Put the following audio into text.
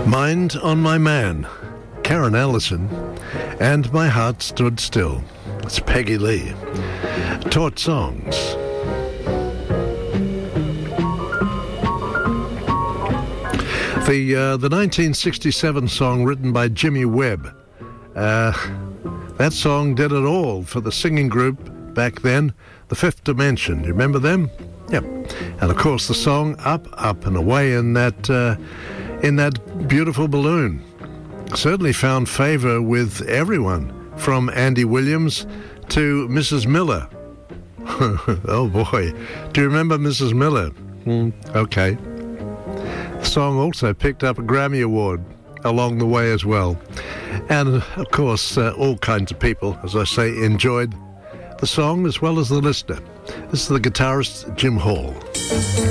Mind on My Man, Karen Allison, and My Heart Stood Still. It's Peggy Lee. Taught songs. The 1967 song written by Jimmy Webb. That song did it all for the singing group back then, The Fifth Dimension. You remember them? Yep. And of course the song Up, Up and Away in that beautiful balloon certainly found favor with everyone, from Andy Williams to Mrs. Miller. Oh boy, do you remember Mrs. Miller? Okay. The song also picked up a Grammy Award along the way as well. And of course, all kinds of people, as I say, enjoyed the song as well as the listener. This is the guitarist Jim Hall.